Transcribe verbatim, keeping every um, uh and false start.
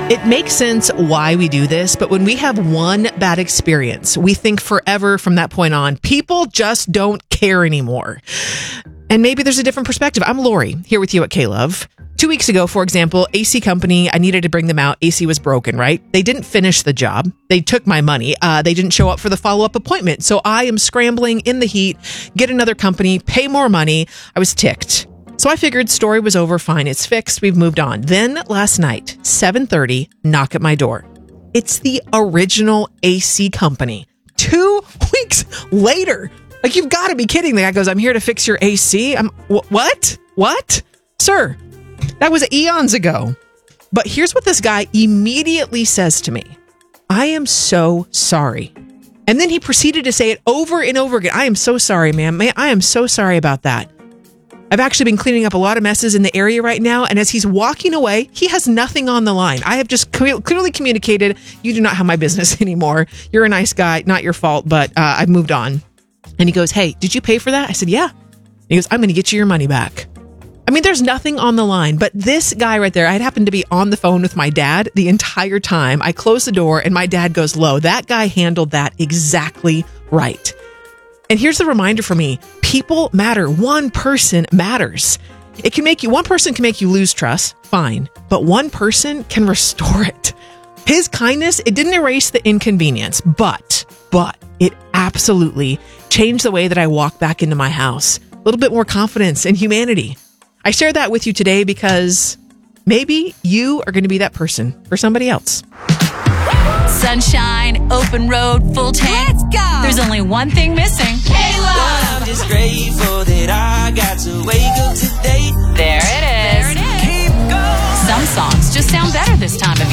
It makes sense why we do this, but when we have one bad experience, we think forever from that point on, people just don't care anymore. And maybe there's a different perspective. I'm Lori, here with you at K-Love. Two weeks ago, for example, A C company, I needed to bring them out. A C was broken, right? They didn't finish the job. They took my money. Uh, they didn't show up for the follow-up appointment. So I am scrambling in the heat, get another company, pay more money. I was ticked. So I figured story was over, fine, it's fixed, we've moved on. Then last night, seven thirty, knock at my door. It's the original A C company. Two weeks later. Like, you've got to be kidding. The guy goes, I'm here to fix your A C. I'm, wh- what? What? Sir, that was eons ago. But here's what this guy immediately says to me. I am so sorry. And then he proceeded to say it over and over again. I am so sorry, ma'am. I am so sorry about that. I've actually been cleaning up a lot of messes in the area right now, and as he's walking away, he has nothing on the line. I have just cl- clearly communicated, you do not have my business anymore. You're a nice guy, not your fault, but uh, I've moved on. And he goes, hey, did you pay for that? I said, yeah. And he goes, I'm going to get you your money back. I mean, there's nothing on the line, but this guy right there, I'd happened to be on the phone with my dad the entire time. I closed the door and my dad goes low. That guy handled that exactly right. And here's the reminder for me. People matter. One person matters. It can make you, one person can make you lose trust. Fine. But one person can restore it. His kindness, it didn't erase the inconvenience, but, but it absolutely changed the way that I walk back into my house. A little bit more confidence and humanity. I share that with you today because maybe you are going to be that person for somebody else. Sunshine, open road, full tank. Let's go. There's only one thing missing. K-Love. I'm just grateful that I got to wake up today. There it is. There it is. Keep going. Some songs just sound better than